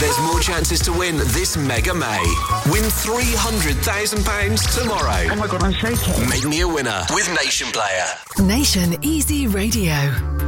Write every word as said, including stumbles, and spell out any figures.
There's more chances to win this Mega May. Win three hundred thousand pounds tomorrow. Oh my God, I'm shaking. Make me a winner with Nation Player. Nation Easy Radio.